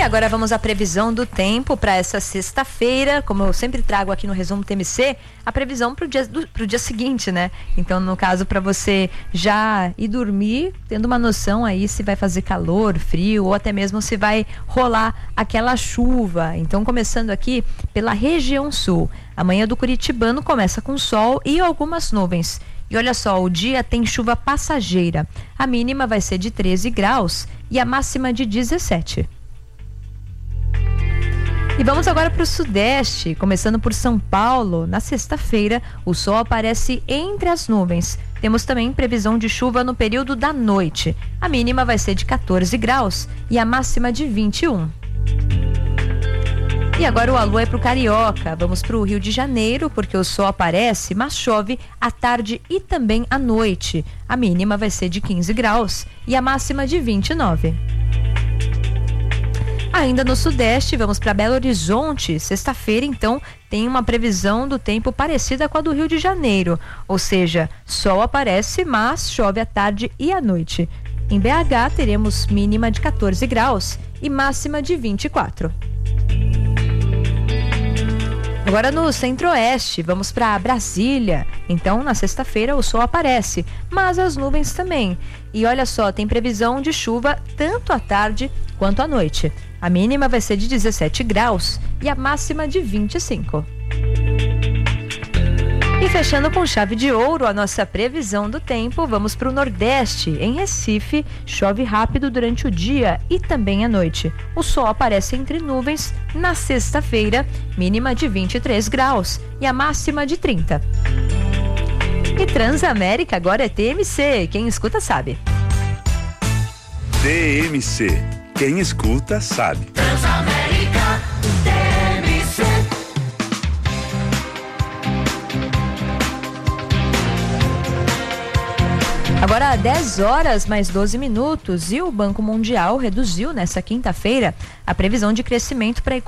agora vamos à previsão do tempo para essa sexta-feira. Como eu sempre trago aqui no Resumo TMC, a previsão pro dia seguinte, né? Então, no caso, para você já ir dormir, tendo uma noção aí se vai fazer calor, frio, ou até mesmo se vai rolar aquela chuva. Então, começando aqui pela região sul. Amanhã do Curitibano começa com sol e algumas nuvens. E olha só, o dia tem chuva passageira. A mínima vai ser de 13 graus e a máxima de 17. E vamos agora para o sudeste, começando por São Paulo. Na sexta-feira, o sol aparece entre as nuvens. Temos também previsão de chuva no período da noite. A mínima vai ser de 14 graus e a máxima de 21. E agora o alô é pro Carioca. Vamos pro Rio de Janeiro, porque o sol aparece, mas chove à tarde e também à noite. A mínima vai ser de 15 graus e a máxima de 29. Ainda no sudeste, vamos para Belo Horizonte. Sexta-feira, então, tem uma previsão do tempo parecida com a do Rio de Janeiro. Ou seja, sol aparece, mas chove à tarde e à noite. Em BH, teremos mínima de 14 graus e máxima de 24. Agora no centro-oeste, vamos para Brasília. Então, na sexta-feira, o sol aparece, mas as nuvens também. E olha só, tem previsão de chuva tanto à tarde quanto à noite. A mínima vai ser de 17 graus e a máxima de 25. E fechando com chave de ouro a nossa previsão do tempo, vamos para o Nordeste. Em Recife, chove rápido durante o dia e também à noite. O sol aparece entre nuvens na sexta-feira, mínima de 23 graus e a máxima de 30. E Transamérica agora é TMC, quem escuta sabe. TMC, quem escuta sabe. Transamérica, TMC. Agora 10 horas mais 12 minutos e o Banco Mundial reduziu nessa quinta-feira a previsão de crescimento para a economia